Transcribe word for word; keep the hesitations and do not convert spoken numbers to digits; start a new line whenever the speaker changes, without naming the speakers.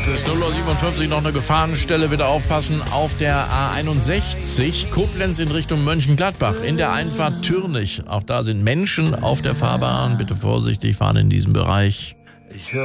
Es ist null Uhr siebenundfünfzig, noch eine Gefahrenstelle, bitte aufpassen, auf der A einundsechzig, Koblenz in Richtung Mönchengladbach, in der Einfahrt Türnich. Auch da sind Menschen auf der Fahrbahn, bitte vorsichtig fahren in diesem Bereich.
Ich hör